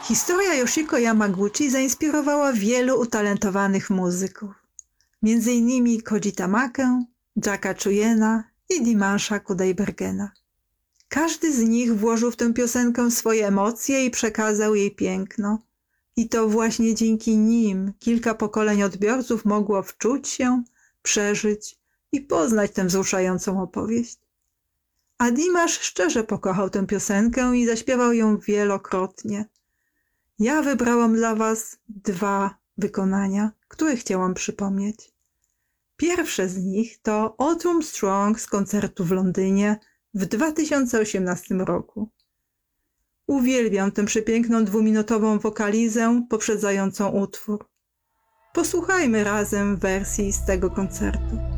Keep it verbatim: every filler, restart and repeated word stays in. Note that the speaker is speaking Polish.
Historia Yoshiko Yamaguchi zainspirowała wielu utalentowanych muzyków, między innymi Koji Tamakę, Jacka Chujena i Dimansha Kudaibergena. Każdy z nich włożył w tę piosenkę swoje emocje i przekazał jej piękno. I to właśnie dzięki nim kilka pokoleń odbiorców mogło wczuć się, przeżyć i poznać tę wzruszającą opowieść. A Dimash szczerze pokochał tę piosenkę i zaśpiewał ją wielokrotnie. Ja wybrałam dla was dwa wykonania, które chciałam przypomnieć. Pierwsze z nich to Autumn Strong z koncertu w Londynie w dwa tysiące osiemnastym roku. Uwielbiam tę przepiękną dwuminutową wokalizę poprzedzającą utwór. Posłuchajmy razem wersji z tego koncertu.